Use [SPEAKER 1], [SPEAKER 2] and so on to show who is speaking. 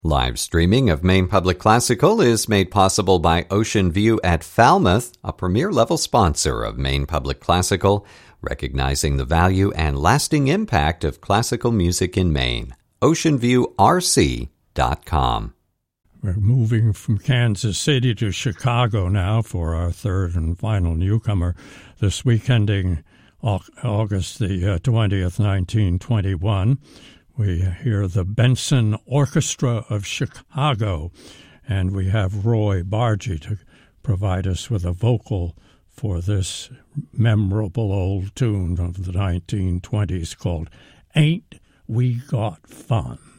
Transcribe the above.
[SPEAKER 1] Live streaming of Maine Public Classical is made possible by Ocean View at Falmouth, a premier-level sponsor of Maine Public Classical, recognizing the value and lasting impact of classical music in Maine. OceanViewRC.com.
[SPEAKER 2] We're moving from Kansas City to Chicago now for our third and final newcomer this week ending August the 20th, 1921. We hear the Benson Orchestra of Chicago, and we have Roy Bargee to provide us with a vocal for this memorable old tune of the 1920s called Ain't We Got Fun.